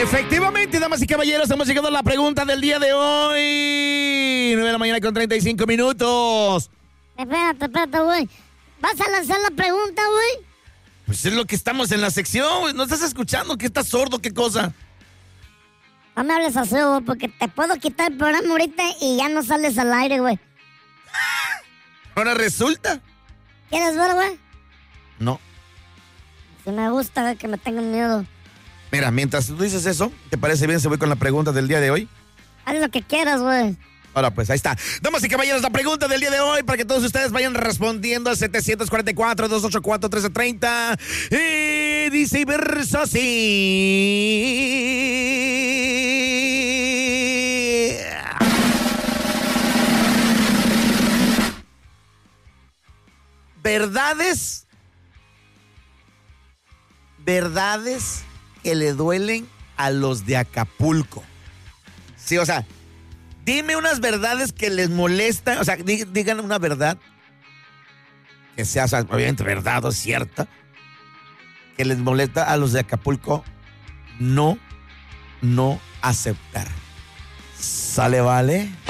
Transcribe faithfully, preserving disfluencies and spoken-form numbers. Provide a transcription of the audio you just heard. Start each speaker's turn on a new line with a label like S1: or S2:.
S1: Efectivamente, damas y caballeros, hemos llegado a la pregunta del día de hoy. nueve de la mañana con treinta y cinco minutos.
S2: Espérate, espérate, güey. ¿Vas a lanzar la pregunta, güey?
S1: Pues es lo que estamos en la sección, güey. ¿No estás escuchando? ¿Que estás sordo? ¿Qué cosa?
S2: No me hables así, güey, porque te puedo quitar el programa ahorita y ya no sales al aire, güey.
S1: Ahora resulta.
S2: ¿Quieres ver, güey?
S1: No.
S2: Si me gusta, güey, que me tengan miedo.
S1: Mira, mientras tú dices eso, ¿te parece bien si voy con la pregunta del día de hoy?
S2: Haz lo que quieras, güey.
S1: Ahora pues, ahí está. Damas y caballeros, la pregunta del día de hoy para que todos ustedes vayan respondiendo al setecientos cuarenta y cuatro, doscientos ochenta y cuatro, trece treinta. Y dice y versa así. Verdades. Verdades que le duelen a los de Acapulco. Sí, o sea, dime unas verdades que les molestan, o sea, dí, digan una verdad que sea, o sea, obviamente verdad o cierta, que les molesta a los de Acapulco no, no aceptar. ¿Sale, vale?